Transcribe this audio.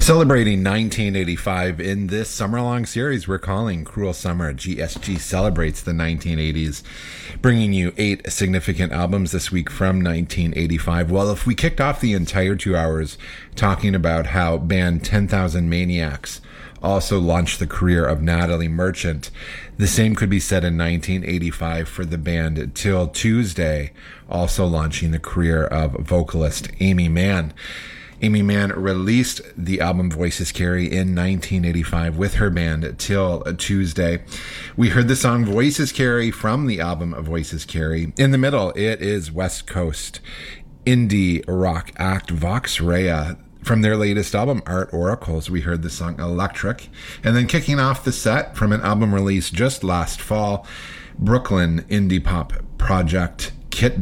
Celebrating 1985 in this summer-long series we're calling Cruel Summer, GSG celebrates the 1980s, bringing you 8 significant albums this week from 1985. Well, if we kicked off the entire 2 hours talking about how band 10,000 Maniacs also launched the career of Natalie Merchant, the same could be said in 1985 for the band Till Tuesday, also launching the career of vocalist Aimee Mann. Aimee Mann released the album Voices Carry in 1985 with her band Till Tuesday. We heard the song Voices Carry from the album Voices Carry. In the middle, it is West Coast indie rock act Vox Rea. From their latest album, Art Oracles, we heard the song Electric. And then kicking off the set from an album released just last fall, Brooklyn indie pop project Kit